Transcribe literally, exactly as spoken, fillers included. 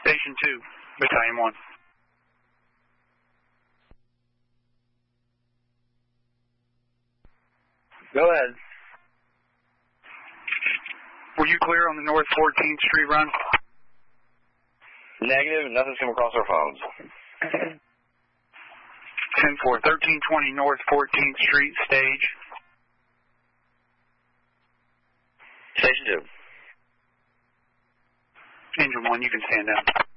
Station two, Battalion one. Go ahead. Were you clear on the North fourteenth Street run? Negative, nothing's come across our phones. ten four, thirteen twenty North fourteenth Street, stage. Station two. Engine one, you can stand down.